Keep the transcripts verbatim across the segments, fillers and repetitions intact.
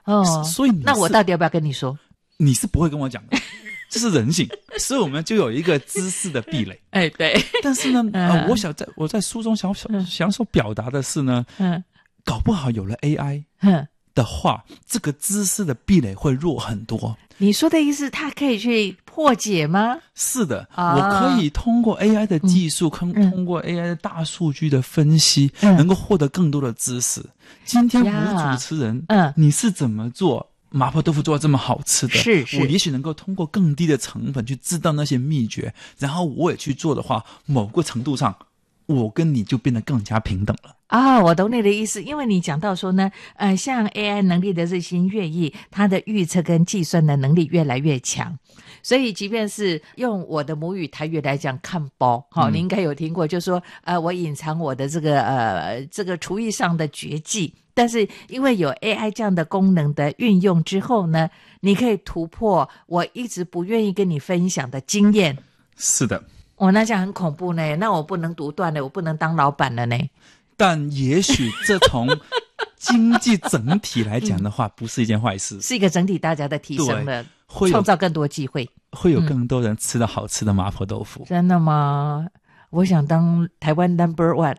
哦， 所以你那我到底要不要跟你说？ 你是不会跟我讲的。这是人性，所以我们就有一个知识的壁垒。 哎，对。 但是呢， 嗯、 呃，我想在我在书中想想想所表达的是呢，嗯，搞不好有了 A I 的话，嗯、这个知识的壁垒会弱很多。 你说的意思，它可以去破解吗？ 是的， 啊、 我可以通过 A I 的技术，通、嗯、通过 A I 的大数据的分析，嗯、能够获得更多的知识。今天吴主持人，嗯，你是怎么做麻婆豆腐做得这么好吃的？ 是是， 我也许能够通过更低的成本去知道那些秘诀，然后我也去做的话，某个程度上，我跟你就变得更加平等了。 啊、哦，我懂你的意思，因为你讲到说呢，呃，像 A I 能力的日新月异，它的预测跟计算的能力越来越强，所以即便是用我的母语台语来讲看包，好、哦，你应该有听过，就是说，呃，我隐藏我的这个呃这个厨艺上的绝技。但是因为有 A I 这样的功能的运用之后呢，你可以突破我一直不愿意跟你分享的经验。 是的。 哦，那这样很恐怖呢，那我不能独断了，我不能当老板了呢。 但也许这从经济整体来讲的话，不是一件坏事， 是一个整体大家的提升了，创造更多机会， 会有更多人吃到好吃的麻婆豆腐。 嗯、真的吗？我想当台湾 number one。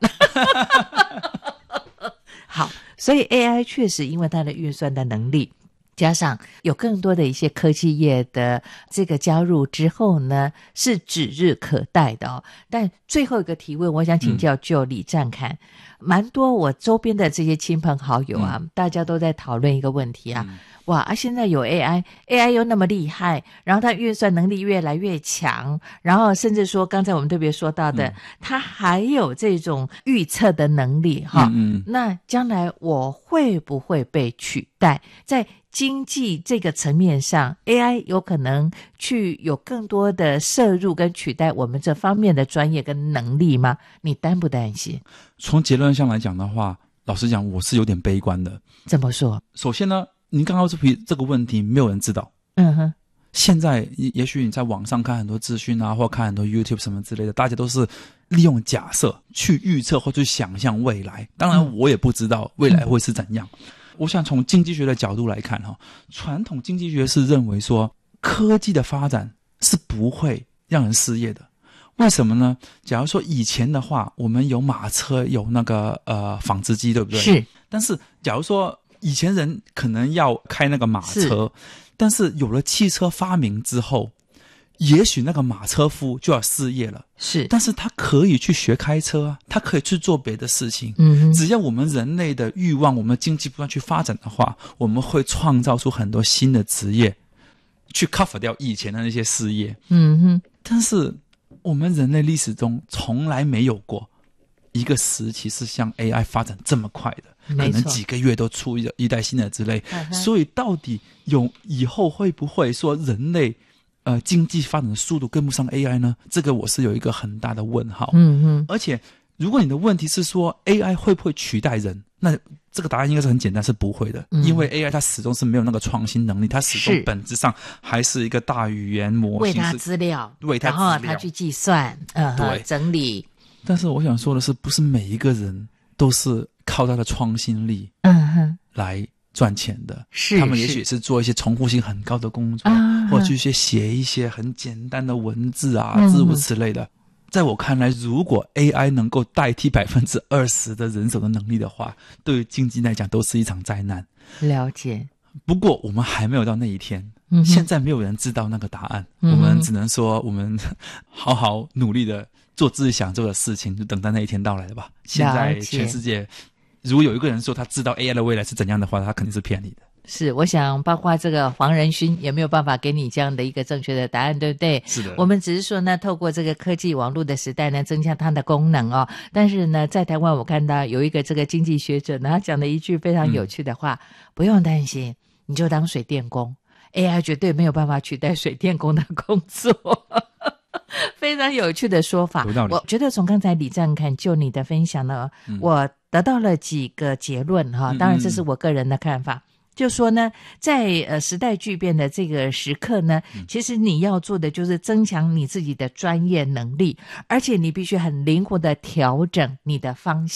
好，所以 A I 确实因为它的运算的能力，加上有更多的一些科技业的这个加入之后呢，是指日可待的哦。但最后一个提问，我想请教就李占侃，嗯、蛮多我周边的这些亲朋好友啊，嗯、大家都在讨论一个问题啊。嗯哇啊！现在有 A I，A I 又那么厉害，然后它运算能力越来越强，然后甚至说刚才我们特别说到的，嗯、它还有这种预测的能力哈。嗯嗯，那将来我会不会被取代？在经济这个层面上 ，A I 有可能去有更多的摄入跟取代我们这方面的专业跟能力吗？你担不担心？ 从结论上来讲的话，老实讲，我是有点悲观的。 怎么说？ 首先呢，您刚刚这个问题没有人知道。 嗯哼。 现在也许你在网上看很多资讯啊，或看很多 YouTube 什么之类的，大家都是利用假设去预测或去想象未来。当然我也不知道未来会是怎样。嗯、我想从经济学的角度来看，传统经济学是认为说科技的发展是不会让人失业的。为什么呢？假如说以前的话，我们有马车，有那个呃纺织机，对不对？ 是。 但是假如说以前人可能要开那个马车，但是有了汽车发明之后，也许那个马车夫就要失业了。 是。 但是他可以去学开车啊，他可以去做别的事情。 嗯， 只要我们人类的欲望，我们经济不断去发展的话，我们会创造出很多新的职业，去 cover 掉以前的那些失业。 嗯哼。 但是我们人类历史中从来没有过一个时期是像 A I 发展这么快的，可能几个月都出一一代新的之类。Uh-huh. 所以到底有以后会不会说人类呃经济发展的速度跟不上 A I 呢？这个我是有一个很大的问号。 嗯嗯。 而且如果你的问题是说 A I 会不会取代人，那这个答案应该是很简单，是不会的。嗯、因为 A I 它始终是没有那个创新能力，它始终本质上还是一个大语言模型， 喂它资料， 喂它资料， 然后它去计算，呃，对，整理。 但是我想说的是，不是每一个人都是靠他的创新力嗯哼来赚钱的。 是， 他们也许是做一些重复性很高的工作， 啊、 或者去写一些很简单的文字啊、嗯、诸如此类的。在我看来，如果 A I 能够代替百分之二十的人手的能力的话，对于经济来讲都是一场灾难。 了解。 不过我们还没有到那一天。 嗯、 现在没有人知道那个答案、嗯、我们只能说我们好好努力的做自己想做的事情，就等待那一天到来了吧。现在全世界如果有一个人说他知道 A I 的未来是怎样的话，他肯定是骗你的。 是，我想包括这个黄仁勋也没有办法给你这样的一个正确的答案，对不对？ 是的。 我们只是说呢，透过这个科技网络的时代呢，增加它的功能哦。但是呢，在台湾我看到有一个这个经济学者呢，他讲了一句非常有趣的话、嗯、不用担心，你就当水电工， A I 绝对没有办法取代水电工的工作。非常有趣的说法。 有道理。 我觉得从刚才李占侃就你的分享呢、嗯、我得到了几个结论哈，当然这是我个人的看法。嗯嗯，就说呢，在呃时代巨变的这个时刻呢，其实你要做的就是增强你自己的专业能力，而且你必须很灵活的调整你的方向。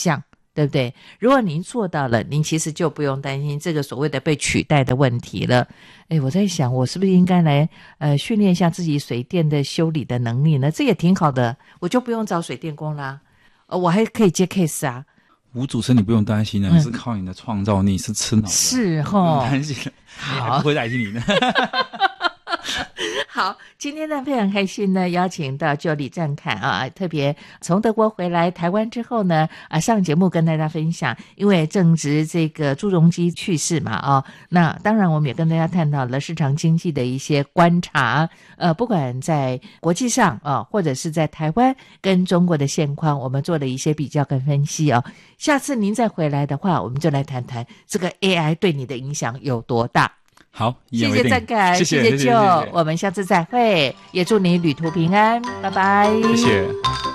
对不对？如果您做到了，您其实就不用担心这个所谓的被取代的问题了。诶，我在想我是不是应该来呃训练一下自己水电的修理的能力呢？这也挺好的，我就不用找水电工啦，呃，我还可以接 case 啊。 吴主持人你不用担心的， 嗯你是靠你的创造力，是吃脑的， 是不用齁， 担心的，你还不会代替你呢。 好，今天呢非常开心呢，邀请到就李正凯啊，特别从德国回来台湾之后呢，啊上节目跟大家分享，因为正值这个朱镕基去世嘛啊，那当然我们也跟大家探讨了市场经济的一些观察，呃，不管在国际上啊，或者是在台湾跟中国的现况，我们做了一些比较跟分析啊。下次您再回来的话，我们就来谈谈这个 A I 对你的影响有多大。 好， 谢谢正凯， 谢谢谢就，我们下次再会，也祝你旅途平安，拜拜， 谢谢。